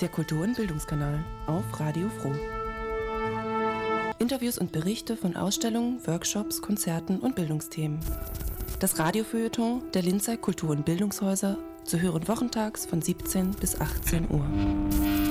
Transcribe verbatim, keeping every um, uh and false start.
Der Kultur- und Bildungskanal auf Radio Froh. Interviews und Berichte von Ausstellungen, Workshops, Konzerten und Bildungsthemen. Das Radiofeuilleton der Linzer Kultur- und Bildungshäuser zu hören wochentags von siebzehn bis achtzehn Uhr.